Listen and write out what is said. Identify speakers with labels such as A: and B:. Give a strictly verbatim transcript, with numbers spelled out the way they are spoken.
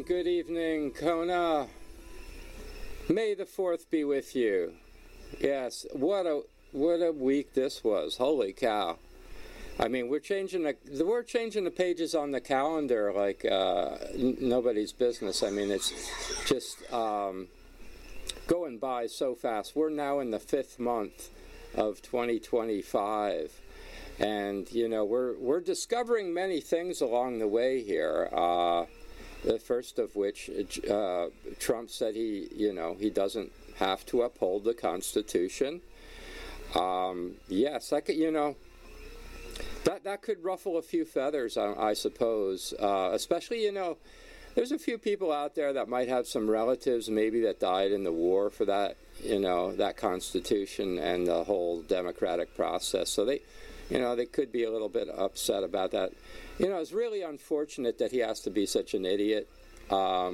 A: good evening, Kona. May the fourth be with you. Yes, what a what a week this was. Holy cow. I mean, we're changing the we're changing the pages on the calendar like uh, n- nobody's business. I mean, it's just um, going by so fast. We're now in the fifth month of twenty twenty-five. And, you know, we're we're discovering many things along the way here. Uh, the first of which, uh, Trump said he, you know, he doesn't have to uphold the Constitution. Um, yes, I could, you know, that that could ruffle a few feathers, I, I suppose. Uh, especially, you know, there's a few people out there that might have some relatives maybe that died in the war for that, you know, that Constitution and the whole democratic process. So they, you know, they could be a little bit upset about that. You know, it's really unfortunate that he has to be such an idiot. Um,